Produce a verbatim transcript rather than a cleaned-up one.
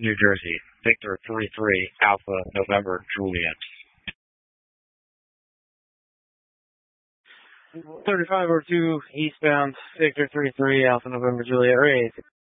New Jersey. Victor three three, Alpha, November, Juliet. thirty-five oh two, eastbound, Victor three three, Alpha, November, Juliet, raised.